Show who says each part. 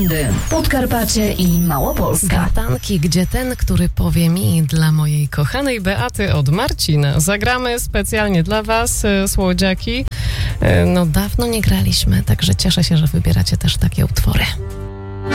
Speaker 1: Weekendy, Podkarpacie i Małopolska.
Speaker 2: Gatanki, gdzie ten, który powie mi dla mojej kochanej Beaty od Marcina. Zagramy specjalnie dla was, słodziaki. No dawno nie graliśmy, także cieszę się, że wybieracie też takie utwory.